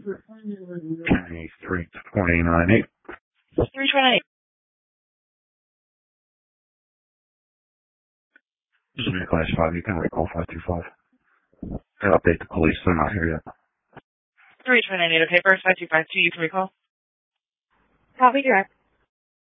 2329. 329. This is class 5. You can recall 525. And update the police. They're not here yet. 3298, okay. First 5252, you can recall. Copy direct.